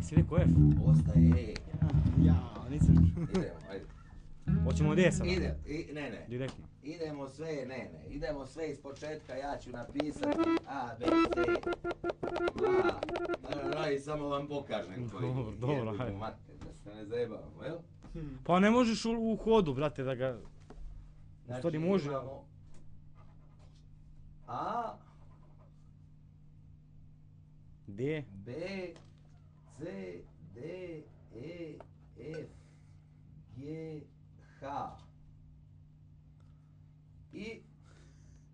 si rekao F? Ostaje E. Ja, nisam... Idemo, ajde. Hoćemo od E sada? Ne. Direktno. Idemo sve, idemo sve iz početka, ja ću napisati A, B, C, A, i samo vam pokažem koji je. Dobro, hajde. Da se ne zajebavamo, jel? Pa ne možeš u hodu, brate, da ga... U stvari može... Imamo A, D, B, C, D, E, F, G, H. I